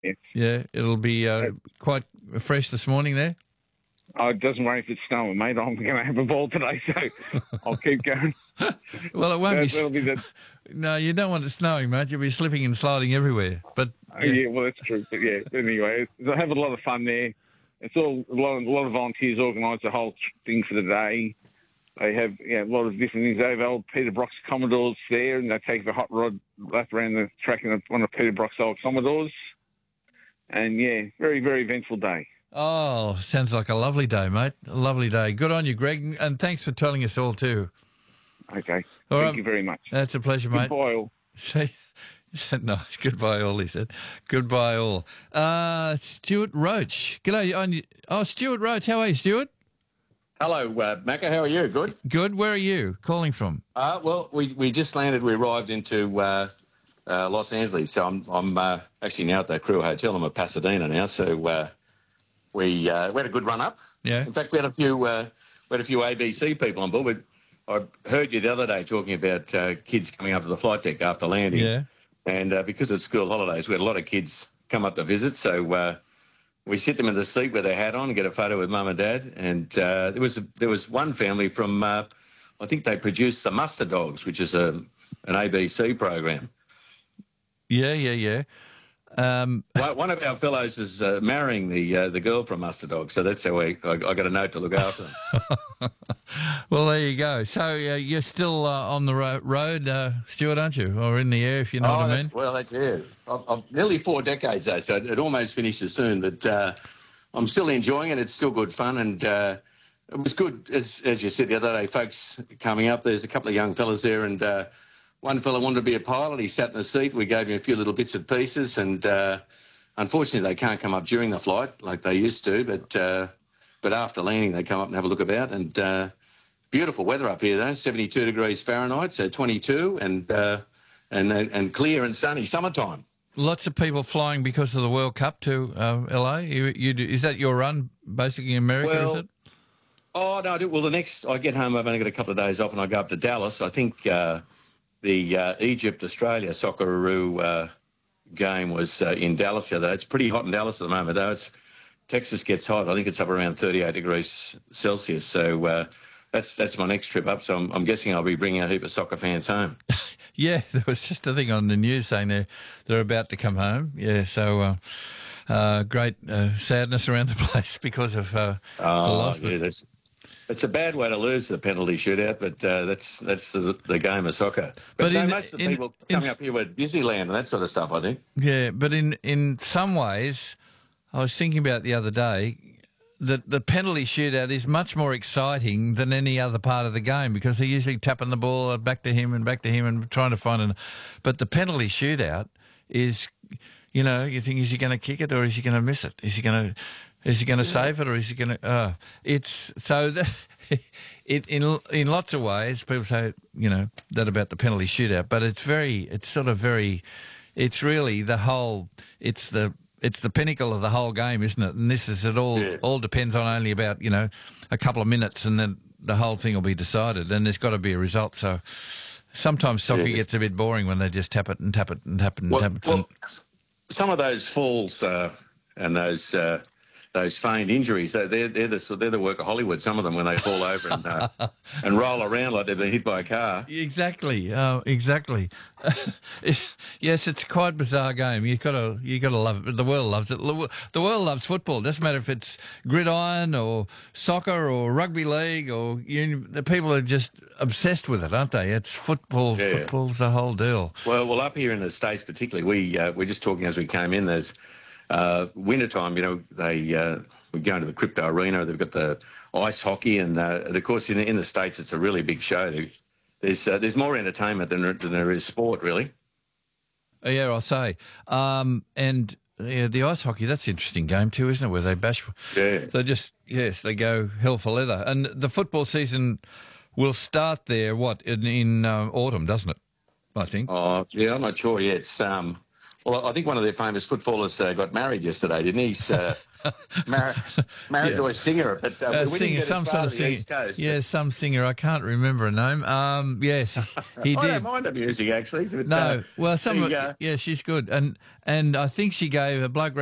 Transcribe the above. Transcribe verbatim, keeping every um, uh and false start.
Yes. Yeah, it'll be uh, Uh, quite fresh this morning there. Oh, it doesn't worry if it's snowing, mate. I'm going to have a ball today, so I'll keep going. Well, it won't That, be. that'll be the. No, you don't want it snowing, mate. You'll be slipping and sliding everywhere. But Oh, yeah, yeah, well, that's true. But yeah, anyway, I have a lot of fun there. It's all a lot. Of, a lot of volunteers organise the whole thing for the day. They have yeah, a lot of different things. They have old Peter Brock's Commodores there, and they take the hot rod lap around the track in one of Peter Brock's old Commodores. And yeah, very very eventful day. oh, sounds like a lovely day, mate. A lovely day. Good on you, Greg, and thanks for telling us all too. Okay, All thank right. you very much. That's a pleasure, mate. Goodbye, all. See, he said nice. Goodbye, all. He said, goodbye, all. Uh, Stuart Roach. G'day. on- Oh, Stuart Roach. How are you, Stuart? Hello, uh, Macca. How are you? Good. Good. Where are you calling from? Uh, well, we, we just landed. We arrived into uh, uh, Los Angeles. So I'm I'm uh, actually now at the Crew Hotel. I'm at Pasadena now. So uh, we uh, we had a good run up. Yeah. In fact, we had a few uh, we had a few A B C people on board. We, I heard you the other day talking about uh, kids coming up to the flight deck after landing. Yeah. And uh, because it's school holidays, we had a lot of kids come up to visit. So uh, we sit them in the seat with their hat on, get a photo with mum and dad. And uh, there was a, there was one family from, uh, I think they produced the Muster Dogs, which is a an A B C program. Yeah, yeah, yeah. Um, One one of our fellows is uh, marrying the uh, the girl from Muster Dogs, so that's how we, I, I got a note to look after them. well, there you go. So uh, you're still uh, on the ro- road, uh, Stuart, aren't you? Or in the air, if you know Oh, what I that's- mean? well, that's it. I've, I've nearly four decades though, so it, it almost finishes soon. But uh, I'm still enjoying it. It's still good fun, and uh, it was good as as you said the other day. Folks coming up, there's a couple of young fellas there, and uh, one fella wanted to be a pilot. He sat in the seat. We gave him a few little bits and pieces, and uh, unfortunately they can't come up during the flight like they used to. But uh, but after landing, they come up and have a look about, and uh, beautiful weather up here though, seventy-two degrees Fahrenheit, so twenty-two, and uh, and and clear and sunny summertime. Lots of people flying because of the World Cup to uh, L A. You, you do, is that your run, basically in America, Well, is it? Oh, no, I do- well, the next, I get home, I've only got a couple of days off and I go up to Dallas. I think uh, the uh, Egypt-Australia Socceroo uh, game was uh, in Dallas the other day. It's pretty hot in Dallas at the moment, though. It's, Texas gets hot. I think it's up around thirty-eight degrees Celsius. So uh, that's that's my next trip up. So I'm, I'm guessing I'll be bringing a heap of soccer fans home. Yeah, there was just a thing on the news saying they're, they're about to come home. Yeah, so uh, uh, great uh, sadness around the place because of uh, the Oh, loss. yeah, that's, it's a bad way to lose the penalty shootout, but uh, that's that's the, the game of soccer. But, But no, in- most of the in- people in- coming up here were Disneyland and that sort of stuff, I think. Yeah, but in, in some ways, I was thinking about the other day that the penalty shootout is much more exciting than any other part of the game because they're usually tapping the ball back to him and back to him and trying to find an. But the penalty shootout is, you know, you think, is he going to kick it or is he going to miss it? Is he going to, is he going to save it or is he going to? Uh, it's so that it in in lots of ways people say, you know, that about the penalty shootout, but it's very, it's sort of very, it's really the whole, it's the. It's the pinnacle of the whole game, isn't it? And this is it all. Yeah. All depends on only about you know a couple of minutes, and then the whole thing will be decided. And there's got to be a result. So sometimes soccer Yes. gets a bit boring when they just tap it and tap it and tap it and Well, tap it. well, some of those falls uh, and those uh, those feigned injuries, they're they're the sort- they're the work of Hollywood. Some of them when they fall over and uh, and roll around like they've been hit by a car. Exactly. Oh, exactly. It- yes, it's a quite bizarre game. You got to you got to love it. The world loves it. The world loves football. It doesn't matter if it's gridiron or soccer or rugby league or you, the people are just obsessed with it, aren't they? It's football. Yeah. Football's the whole deal. Well, well, up here in the States particularly, we uh, we're just talking as we came in. There's uh, wintertime. You know, they uh, we go into the Crypto Arena. They've got the ice hockey, and, uh, and of course in in the States it's a really big show. There's uh, there's more entertainment than there, than there is sport, really. Oh, yeah, I'll say. Um, and yeah, the ice hockey, that's an interesting game too, isn't it? Where they bash. Yeah. They just, yes, they go hell for leather. And the football season will start there, what, in, in uh, autumn, doesn't it? I think. Oh, yeah, I'm not sure yet. It's, um, Well, I think one of their famous footballers uh, got married yesterday, didn't he? He's uh, mar- married Yeah. to a singer, but uh, Uh, we singer, didn't get some as sort far of to the singer. East Coast. Yeah, some singer. I can't remember her name. Um, yes, he I did. don't mind the music, actually. But, No, uh, well, some. there of- you go. Yeah, she's good, and and I think she gave a bloke